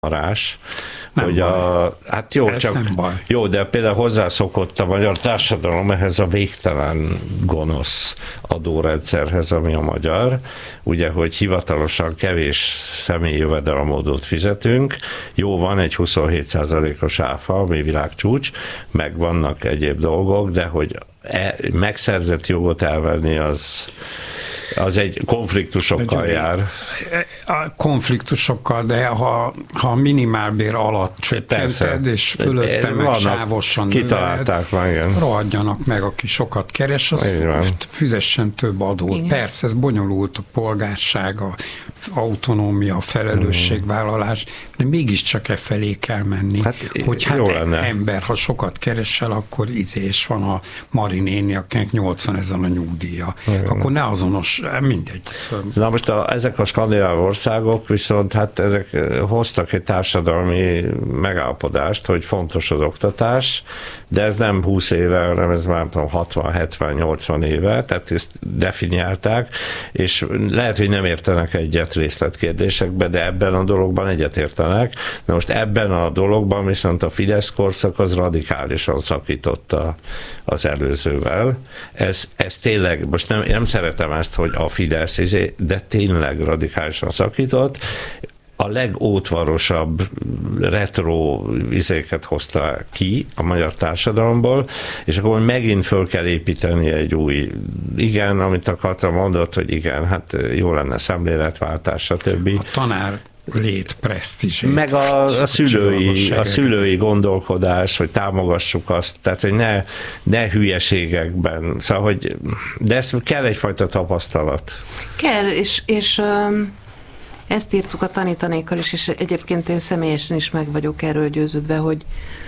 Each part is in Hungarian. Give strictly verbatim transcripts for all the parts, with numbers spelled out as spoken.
marás, Nem hogy baj. a, hát jó, Ez csak, nem baj. jó, de például hozzászokott a magyar társadalom ehhez a végtelen gonosz adórendszerhez, ami a magyar, ugye, hogy hivatalosan kevés személyi jövedelemadót fizetünk, jó, van egy huszonhét százalékos áfa, ami világcsúcs, meg vannak egyéb dolgok, de hogy e, megszerzett jogot elvenni, az az egy konfliktusokkal de, jár. A konfliktusokkal, de ha, ha a minimálbér alatt csökkented, és fölötte meg vannak, sávosan kitalálták meg, rohadjanak meg, aki sokat keres, az fizessen több adót. Igen. Persze, ez bonyolult, a polgárság, a autonómia, a felelősségvállalás, de mégiscsak e felé kell menni. Hát, hogy hát ember, ha sokat keresel, akkor izés van a Mari néni, akinek nyolcvanezer a nyugdíja. Igen. Akkor ne azonos, mindegy. Na most a, ezek a skandináv országok viszont hát ezek hoztak egy társadalmi megállapodást, hogy fontos az oktatás, de ez nem húsz éve, hanem ez már hatvan, hetven, nyolcvan éve, tehát ezt definiálták, és lehet, hogy nem értenek egyet részletkérdésekbe, de ebben a dologban egyetértenek. Na most ebben a dologban viszont a Fidesz korszak az radikálisan szakította az előzővel. Ez, ez tényleg, most nem, nem szeretem ezt, hogy a Fidesz, de tényleg radikálisan szakított. A legótvarosabb retro izéket hozta ki a magyar társadalomból, és akkor megint föl kell építeni egy új, igen, amit akartam mondott, hogy igen, hát jó lenne szemléletváltás, stb. A tanár lét presztízsét. Meg a, a, szülői, a szülői gondolkodás, hogy támogassuk azt, tehát hogy ne, ne hülyeségekben, szóval, hogy, de ez kell egyfajta tapasztalat. Kell, és, és um... ezt írtuk a tanítanékkal is, és egyébként én személyesen is meg vagyok erről győződve, hogy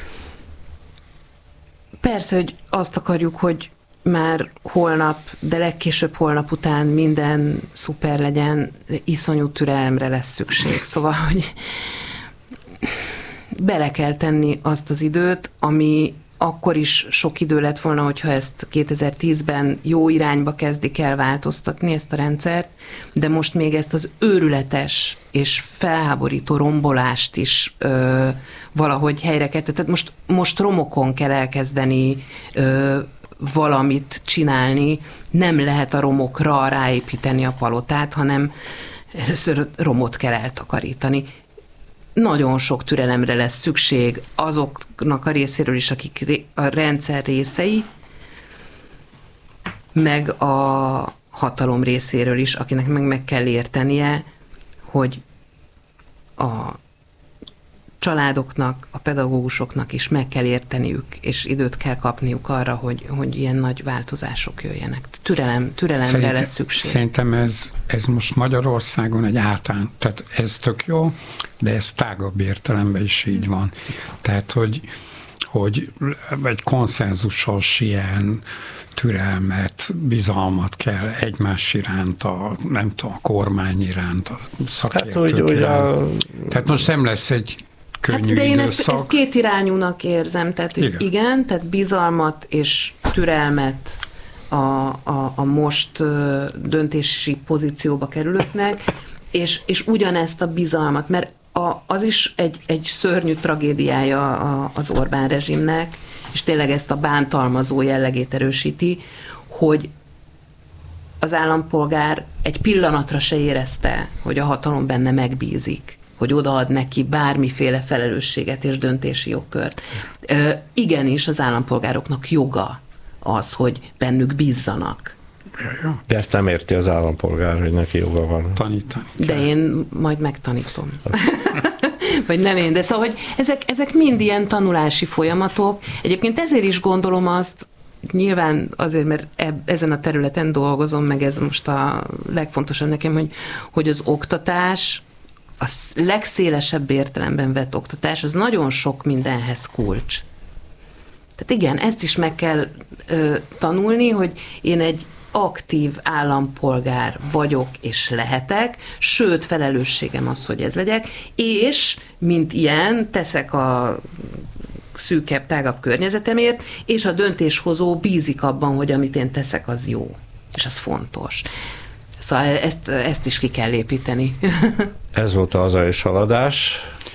persze, hogy azt akarjuk, hogy már holnap, de legkésőbb holnap után minden szuper legyen, iszonyú türelemre lesz szükség. Szóval, hogy bele kell tenni azt az időt, ami akkor is sok idő lett volna, hogyha ezt kétezer-tízben jó irányba kezdik el változtatni ezt a rendszert, de most még ezt az őrületes és felháborító rombolást is ö, valahogy helyre kell. Tehát most, most romokon kell elkezdeni ö, valamit csinálni, nem lehet a romokra ráépíteni a palotát, hanem először romot kell eltakarítani. Nagyon sok türelemre lesz szükség azoknak a részéről is, akik a rendszer részei, meg a hatalom részéről is, akinek meg meg kell értenie, hogy a családoknak, a pedagógusoknak is meg kell érteniük, és időt kell kapniuk arra, hogy, hogy ilyen nagy változások jöjjenek. Türelem, türelemre Szerint, lesz szükség. Szerintem ez, ez most Magyarországon egy általán, tehát ez tök jó, de ez tágabb értelemben is így van. Tehát, hogy, hogy egy konszenzusos ilyen türelmet, bizalmat kell egymás iránt, a, nem tudom, a kormány iránt, a szakértők hát, hogy, iránt. A... Tehát most nem lesz egy könnyű hát, de én ezt, ezt kétirányúnak érzem, tehát igen. igen, tehát bizalmat és türelmet a, a, a most döntési pozícióba kerülőknek, és, és ugyanezt a bizalmat, mert a, az is egy, egy szörnyű tragédiája a, az Orbán rezsimnek, és tényleg ezt a bántalmazó jellegét erősíti, hogy az állampolgár egy pillanatra se érezte, hogy a hatalom benne megbízik, hogy odaad neki bármiféle felelősséget és döntési jogkört. Ö, igenis, az állampolgároknak joga az, hogy bennük bízzanak. De ezt nem érti az állampolgár, hogy neki joga van. Tanítani. De én majd megtanítom. Vagy nem én, de szóval, hogy ezek, ezek mind ilyen tanulási folyamatok. Egyébként ezért is gondolom azt, nyilván azért, mert eb, ezen a területen dolgozom, meg ez most a legfontosabb nekem, hogy, hogy az oktatás, a legszélesebb értelemben vett oktatás, az nagyon sok mindenhez kulcs. Tehát igen, ezt is meg kell ö, tanulni, hogy én egy aktív állampolgár vagyok és lehetek, sőt, felelősségem az, hogy ez legyek, és mint ilyen teszek a szűkebb, tágabb környezetemért, és a döntéshozó bízik abban, hogy amit én teszek, az jó, és az fontos. Szóval ezt, ezt is ki kell építeni. Ez volt a Haza és Haladás.